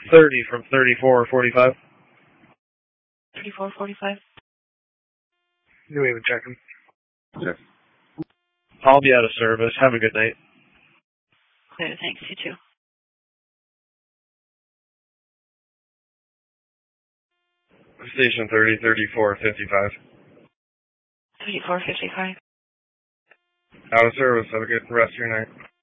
30 from 3445. 3445. You even checking. Yes. I'll be out of service. Have a good night. Clear, thanks. You too. Station 30, 3455. 3455. Out of service. Have a good rest of your night.